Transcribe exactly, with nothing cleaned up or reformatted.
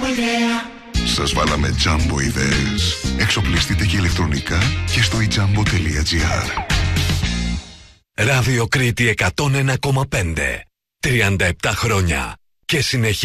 Σας βάλαμε τζάμπο ιδέες. Εξοπλιστείτε και ηλεκτρονικά και στο ιτζάμπο.gr. Ράδιο Κρήτη εκατόν ένα κόμμα πέντε. τριάντα επτά χρόνια και συνεχίζει.